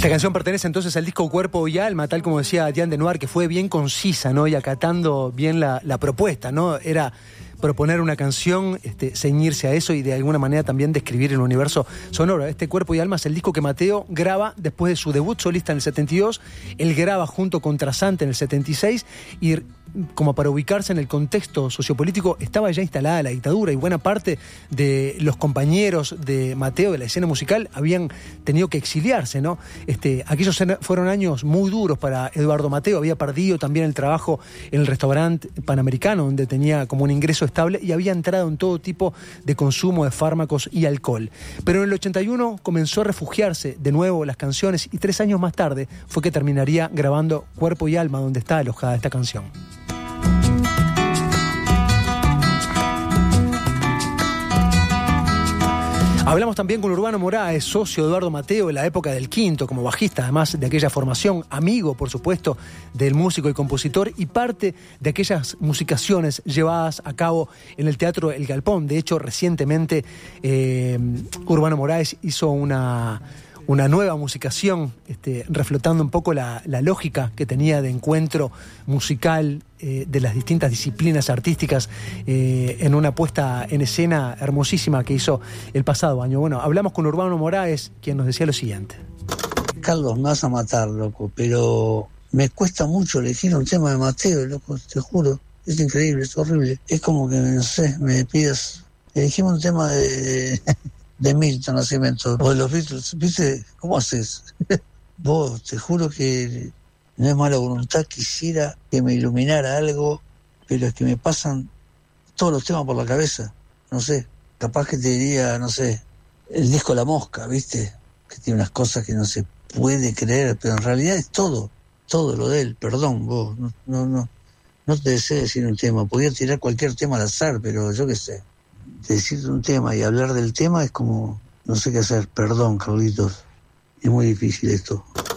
Esta canción pertenece entonces al disco Cuerpo y Alma, tal como decía Diane Denoir, que fue bien concisa, ¿no? Y acatando bien la propuesta, ¿no? Era proponer una canción, ceñirse a eso y de alguna manera también describir el universo sonoro. Este Cuerpo y Alma es el disco que Mateo graba después de su debut solista en el 72, él graba junto con Trasante en el 76 y como para ubicarse en el contexto sociopolítico, estaba ya instalada la dictadura y buena parte de los compañeros de Mateo de la escena musical habían tenido que exiliarse, ¿no? Aquellos fueron años muy duros para Eduardo Mateo, había perdido también el trabajo en el restaurante Panamericano, donde tenía como un ingreso estable y había entrado en todo tipo de consumo de fármacos y alcohol. Pero en el 81 comenzó a refugiarse de nuevo las canciones y 3 años más tarde fue que terminaría grabando Cuerpo y Alma, donde está alojada esta canción. Hablamos también con Urbano Moraes, socio de Eduardo Mateo en la época del Quinto, como bajista, además de aquella formación, amigo, por supuesto, del músico y compositor, y parte de aquellas musicaciones llevadas a cabo en el Teatro El Galpón. De hecho, recientemente Urbano Moraes hizo una nueva musicación, reflotando un poco la lógica que tenía de encuentro musical de las distintas disciplinas artísticas en una puesta en escena hermosísima que hizo el pasado año. Bueno, hablamos con Urbano Moraes, quien nos decía lo siguiente. Carlos, me vas a matar, loco, pero me cuesta mucho elegir un tema de Mateo, loco, te juro. Es increíble, es horrible. Es como que, no sé, me pidas... Elegimos un tema de Milton Nascimento o de los Beatles, ¿viste? ¿Cómo haces? Vos, te juro que no es mala voluntad, quisiera que me iluminara algo, pero es que me pasan todos los temas por la cabeza, no sé, capaz que te diría, no sé, el disco La Mosca, ¿viste? Que tiene unas cosas que no se puede creer, pero en realidad es todo lo de él, perdón, vos, no te deseo decir un tema, podía tirar cualquier tema al azar, pero yo qué sé. Decirte un tema y hablar del tema es como, no sé qué hacer, perdón, Carlitos, es muy difícil esto.